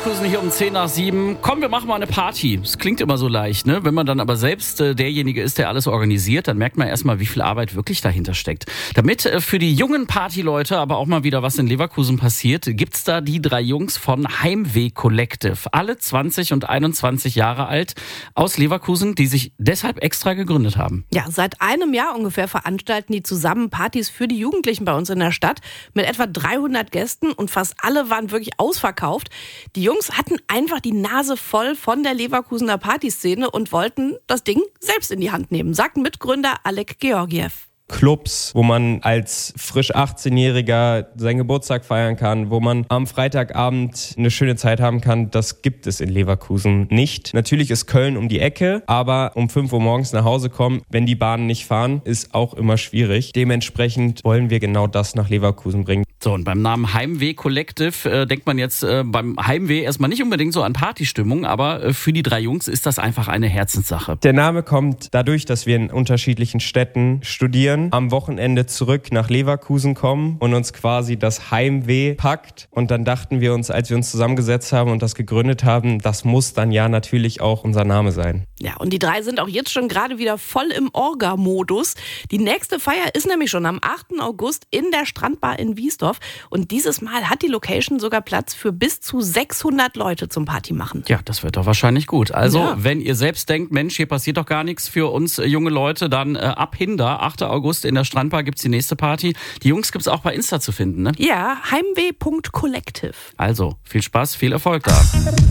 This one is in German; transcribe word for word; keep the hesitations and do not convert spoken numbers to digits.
Leverkusen hier um zehn nach sieben. Komm, wir machen mal eine Party. Das klingt immer so leicht, ne? Wenn man dann aber selbst äh, derjenige ist, der alles organisiert, dann merkt man erstmal, wie viel Arbeit wirklich dahinter steckt. Damit äh, für die jungen Partyleute aber auch mal wieder was in Leverkusen passiert, gibt's da die drei Jungs von Heimweh Collective. Alle zwanzig und einundzwanzig Jahre alt aus Leverkusen, die sich deshalb extra gegründet haben. Ja, seit einem Jahr ungefähr veranstalten die zusammen Partys für die Jugendlichen bei uns in der Stadt mit etwa dreihundert Gästen und fast alle waren wirklich ausverkauft. Die Jungs hatten einfach die Nase voll von der Leverkusener Partyszene und wollten das Ding selbst in die Hand nehmen, sagt Mitgründer Alek Georgiev. Clubs, wo man als frisch achtzehnjähriger seinen Geburtstag feiern kann, wo man am Freitagabend eine schöne Zeit haben kann, das gibt es in Leverkusen nicht. Natürlich ist Köln um die Ecke, aber um fünf Uhr morgens nach Hause kommen, wenn die Bahnen nicht fahren, ist auch immer schwierig. Dementsprechend wollen wir genau das nach Leverkusen bringen. So, und beim Namen Heimweh Collective äh, denkt man jetzt äh, beim Heimweh erstmal nicht unbedingt so an Partystimmung, aber äh, für die drei Jungs ist das einfach eine Herzenssache. Der Name kommt dadurch, dass wir in unterschiedlichen Städten studieren, am Wochenende zurück nach Leverkusen kommen und uns quasi das Heimweh packt. Und dann dachten wir uns, als wir uns zusammengesetzt haben und das gegründet haben, das muss dann ja natürlich auch unser Name sein. Ja, und die drei sind auch jetzt schon gerade wieder voll im Orga-Modus. Die nächste Feier ist nämlich schon am achten August in der Strandbar in Wiesdorf. Und dieses Mal hat die Location sogar Platz für bis zu sechshundert Leute zum Party machen. Ja, das wird doch wahrscheinlich gut. Also, ja. Wenn ihr selbst denkt, Mensch, hier passiert doch gar nichts für uns äh, junge Leute, dann äh, ab Hinder, achten August in der Strandbar gibt's die nächste Party. Die Jungs gibt's auch bei Insta zu finden, ne? Ja, heimweh Punkt collective. Also, viel Spaß, viel Erfolg da.